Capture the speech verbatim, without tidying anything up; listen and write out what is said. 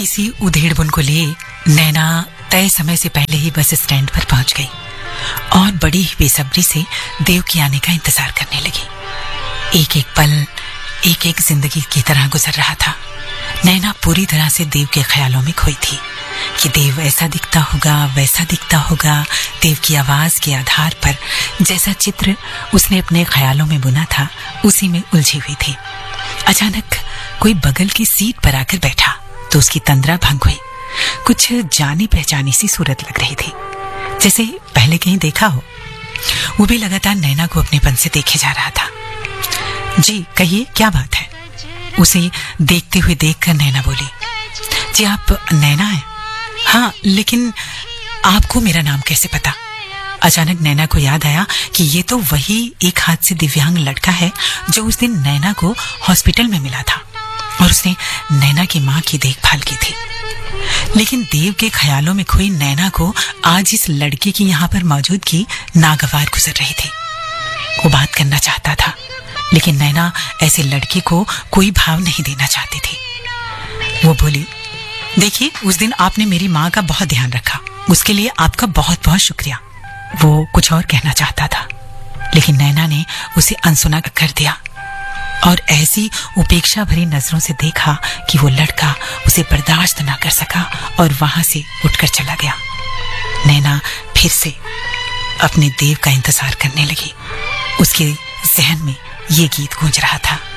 छोटी सी उधेड़ बुन को लिए नैना तय समय से पहले ही बस स्टैंड पर पहुंच गई और बड़ी ही बेसब्री से देव के आने का इंतजार करने लगी। एक एक पल एक एक जिंदगी की तरह गुजर रहा था। नैना पूरी तरह से देव के ख्यालों में खोई थी कि देव ऐसा दिखता होगा, वैसा दिखता होगा। देव की आवाज के आधार पर जैसा चित्र उसने अपने ख्यालों में बुना था, उसी में उलझी हुई थी। अचानक कोई बगल की सीट पर आकर बैठा तो उसकी तंद्रा भंग हुई। कुछ जानी पहचानी सी सूरत लग रही थी, जैसे पहले कहीं देखा हो। वो भी लगातार नैना को अपनेपन से देखे जा रहा था। जी कहिए, क्या बात है? उसे देखते हुए देखकर नैना बोली, जी आप नैना हैं? हाँ, लेकिन आपको मेरा नाम कैसे पता? अचानक नैना को याद आया कि ये तो वही एक हाथ से दिव्यांग लड़का है जो उस दिन नैना को हॉस्पिटल में मिला था और उसने नैना की मां की देखभाल की थी। लेकिन देव के ख्यालों में खोई नैना को आज इस लड़के की यहाँ पर मौजूदगी नागवार गुजर रही थी। वो बात करना चाहता था, लेकिन नैना ऐसे लड़के को कोई भाव नहीं देना चाहती थी। वो बोली, देखिए उस दिन आपने मेरी माँ का बहुत ध्यान रखा, उसके लिए आपका बहुत बहुत शुक्रिया। वो कुछ और कहना चाहता था, लेकिन नैना ने उसे अनसुना कर दिया और ऐसी उपेक्षा भरी नजरों से देखा कि वो लड़का उसे बर्दाश्त ना कर सका और वहां से उठकर चला गया। नैना फिर से अपने देव का इंतजार करने लगी। उसके जहन में ये गीत गूंज रहा था।